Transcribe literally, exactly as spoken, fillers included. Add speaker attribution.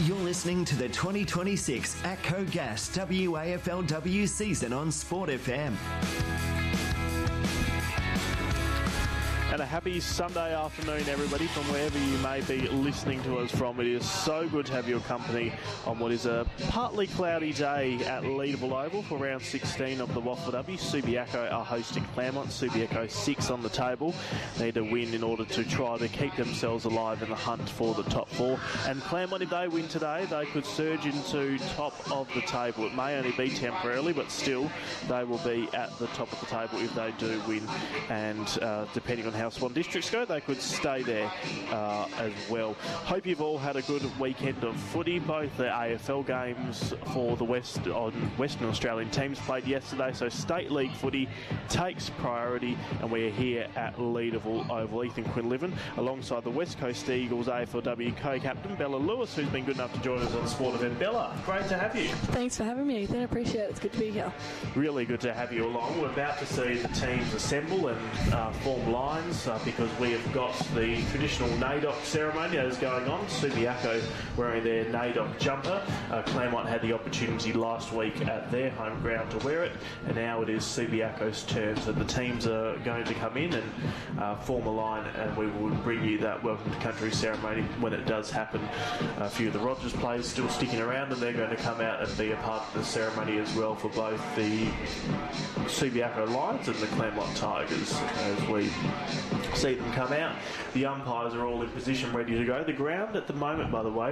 Speaker 1: You're listening to the twenty twenty-six ATCO Gas W A F L W season on Sport F M.
Speaker 2: And a happy Sunday afternoon, everybody, from wherever you may be listening to us from. It is so good to have your company on what is a partly cloudy day at Leederville Oval for round sixteen of the W A F L W. Subiaco are hosting Claremont. Subiaco six on the table. They need to win in order to try to keep themselves alive in the hunt for the top four. And Claremont, if they win today, they could surge into top of the table. It may only be temporarily, but still they will be at the top of the table if they do win. And uh, depending on how Swan Districts go, they could stay there uh, as well. Hope you've all had a good weekend of footy. Both the A F L games for the West on Western Australian teams played yesterday, so State League footy takes priority, and we are here at Leederville Oval. Ethan Quinlivan alongside the West Coast Eagles A F L W co-captain Bella Lewis, who's been good enough to join us on Sport Event. Bella, great to have you.
Speaker 3: Thanks for having me, Ethan. I appreciate it. It's good to be here.
Speaker 2: Really good to have you along. We're about to see the teams assemble and uh, form lines uh, because we have got the traditional NAIDOC ceremony that is going on. Subiaco wearing their NAIDOC jumper. Uh, Claremont had the opportunity last week at their home ground to wear it, and now it is Subiaco's turn. So the teams are going to come in and uh, form a line, and we will bring you that Welcome to Country ceremony when it does happen. A few of the Rogers players still sticking around, and they're going to come out and be a part of the ceremony as well for both the Subiaco Lions and the Claremont Tigers as we see them come out. The umpires are all in position ready to go. The ground at the moment, by the way,